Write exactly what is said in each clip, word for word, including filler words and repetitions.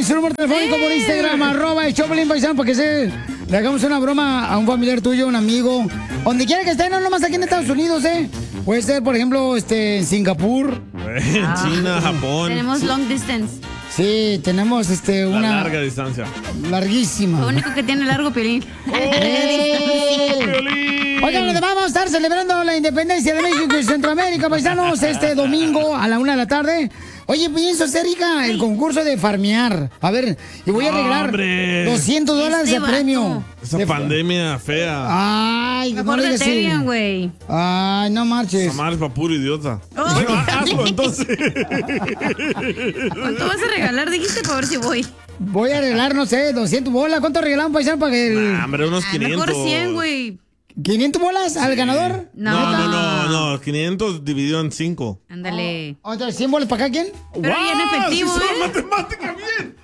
su número telefónico por Instagram, arroba el Choplin Paisano, para que se, le hagamos una broma a un familiar tuyo, un amigo. Donde quiera que esté, no nomás aquí en Estados Unidos, ¿eh? Puede ser, por ejemplo, este, en Singapur. En ah, China, Japón. Tenemos long distance. Sí, tenemos este, La una... larga distancia. Larguísima. Lo único que tiene largo, Piolín. ¡Eh! Oigan, vamos a estar celebrando la independencia de México y Centroamérica, paisanos, este domingo a la una de la tarde. Oye, pienso hacer, hija, el concurso de farmear. A ver, y voy a regalar ¡Hombre! doscientos dólares Este de premio. Esa De- pandemia fea. Ay, Mejor no de digas así. Terian, güey. Ay, no marches. Samar es pa' puro idiota. Oh. Bueno, hazlo entonces. ¿Cuánto vas a regalar? Dijiste para ver si voy. Voy a regalar, no sé, doscientos bolas. ¿Cuánto regalamos, paisano, para que el... Nah, hombre, unos Ah, quinientos. mejor cien, güey. ¿quinientos bolas al ganador? No. No, no, no, no. quinientos dividido en cinco. Ándale. ¿Otra cien bolas para acá quién? Pero ahí en efectivo, ¡Sí, ¿eh? matemática bien!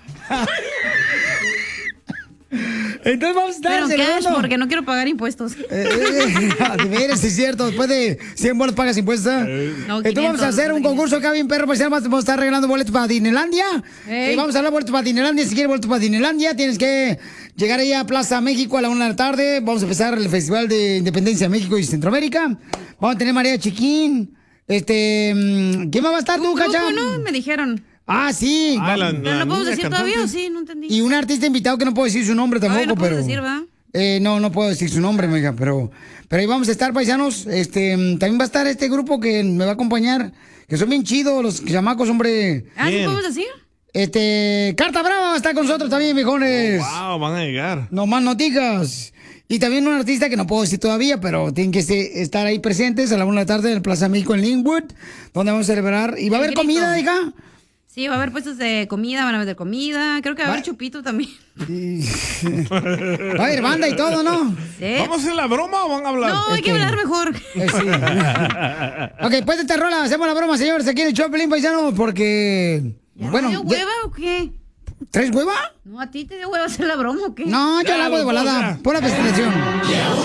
Entonces vamos a estar Pero en cash, celebrando. porque no quiero pagar impuestos. Eh, eh, de veras, es cierto. Después de cien bolas pagas impuestos. No, Entonces vamos a hacer un concurso acá bien perro. Pues vamos a estar regalando boletos para Disneylandia. Ey. Y vamos a hablar de boletos para Disneylandia. Si quieres boletos para Disneylandia, tienes que llegar ahí a Plaza México a la una de la tarde. Vamos a empezar el Festival de Independencia de México y Centroamérica. Vamos a tener María Chiquín. Este, mm, ¿quién más va a estar tú, Cacha? No, me dijeron. Ah, sí. Ah, la- ¿Pero la no podemos niña decir cantante. todavía o sí? No entendí. Y un artista invitado que no puedo decir su nombre tampoco, Ay, no puedo pero... decir, ¿va? Eh, no, no puedo decir su nombre, amiga, pero, pero ahí vamos a estar, paisanos. Este, mm, también va a estar este grupo que me va a acompañar, que son bien chidos, los chamacos, hombre. Ah, ¿sí Bien. podemos decir? Este, Carta Brava va a estar con nosotros también, viejones. Wow, van a llegar. No más noticas. Y también un artista que no puedo decir todavía, pero tienen que se- estar ahí presentes a la una de la tarde en el Plaza México en Linwood, donde vamos a celebrar. ¿Y va a haber Grito. comida, hija? Sí, va a haber puestos de comida, van a meter comida. Creo que va a haber Va- chupito también. Y- va a haber banda y todo, ¿no? ¿Sí? ¿Vamos a hacer la broma o van a hablar? No, hay que Este- hablar mejor. Eh, sí. Ok, pues de esta rola hacemos la broma, señores, aquí en el Choplin, paisano, porque... Bueno, ¿Te dio de- hueva o qué? ¿tres hueva? No, ¿a ti te dio hueva hacer la broma o qué? No, yo la hago de volada. Pura presentación.